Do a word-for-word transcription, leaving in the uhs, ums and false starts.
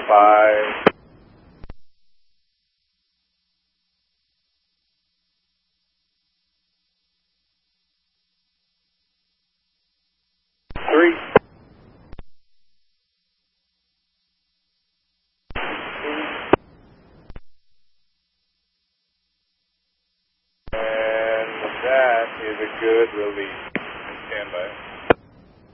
five. Three. And that is a good release. Stand by.